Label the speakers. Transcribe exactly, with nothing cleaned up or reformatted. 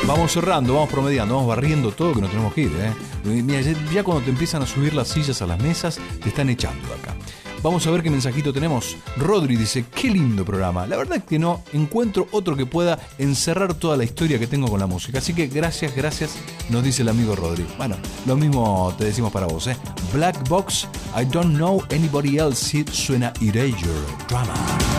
Speaker 1: Vamos cerrando, vamos promediando, vamos barriendo todo, que nos tenemos que ir, ¿eh? Mira, ya, ya cuando te empiezan a subir las sillas a las mesas, te están echando de acá. Vamos a ver qué mensajito tenemos. Rodri dice, qué lindo programa. La verdad es que no encuentro otro que pueda encerrar toda la historia que tengo con la música. Así que gracias, gracias, nos dice el amigo Rodri. Bueno, lo mismo te decimos para vos, ¿eh? Black Box, I don't know anybody else, suena Erasure, Drama.